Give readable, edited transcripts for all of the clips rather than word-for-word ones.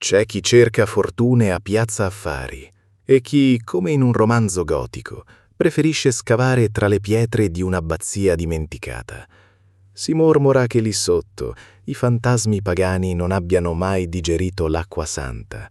C'è chi cerca fortune a Piazza Affari e chi, come in un romanzo gotico, preferisce scavare tra le pietre di un'abbazia dimenticata. Si mormora che lì sotto i fantasmi pagani non abbiano mai digerito l'acqua santa,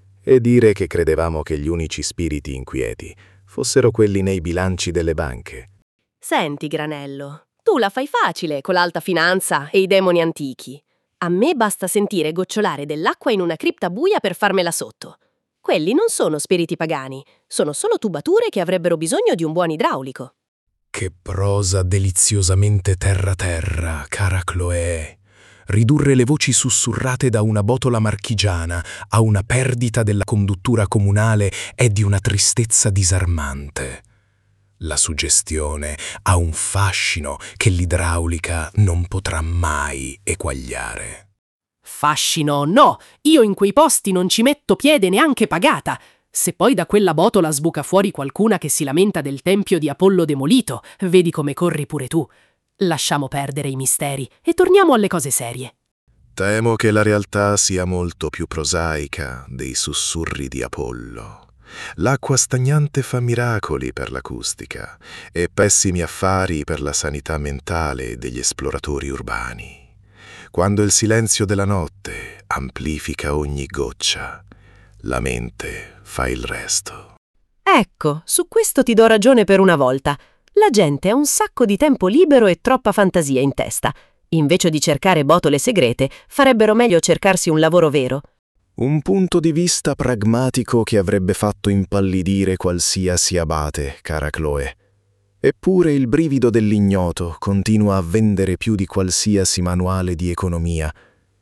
e dire che credevamo che gli unici spiriti inquieti fossero quelli nei bilanci delle banche. Senti, Granello, tu la fai facile con l'alta finanza e i demoni antichi. A me basta sentire gocciolare dell'acqua in una cripta buia per farmela sotto. Quelli non sono spiriti pagani, sono solo tubature che avrebbero bisogno di un buon idraulico. Che prosa deliziosamente terra-terra, cara Chloé. Ridurre le voci sussurrate da una botola marchigiana a una perdita della conduttura comunale è di una tristezza disarmante. La suggestione ha un fascino che l'idraulica non potrà mai eguagliare. Fascino, no! Io in quei posti non ci metto piede neanche pagata. Se poi da quella botola sbuca fuori qualcuna che si lamenta del tempio di Apollo demolito, vedi come corri pure tu. Lasciamo perdere i misteri e torniamo alle cose serie. Temo che la realtà sia molto più prosaica dei sussurri di Apollo. L'acqua stagnante fa miracoli per l'acustica e pessimi affari per la sanità mentale degli esploratori urbani. Quando il silenzio della notte amplifica ogni goccia, la mente fa il resto. Ecco, su questo ti do ragione per una volta. La gente ha un sacco di tempo libero e troppa fantasia in testa. Invece di cercare botole segrete, farebbero meglio cercarsi un lavoro vero. Un punto di vista pragmatico che avrebbe fatto impallidire qualsiasi abate, cara Chloe. Eppure il brivido dell'ignoto continua a vendere più di qualsiasi manuale di economia.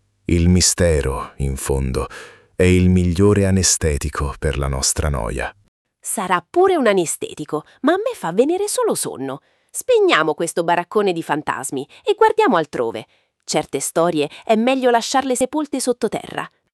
Il mistero, in fondo, è il migliore anestetico per la nostra noia. Sarà pure un anestetico, ma a me fa venire solo sonno. Spegniamo questo baraccone di fantasmi e guardiamo altrove. Certe storie è meglio lasciarle sepolte sottoterra.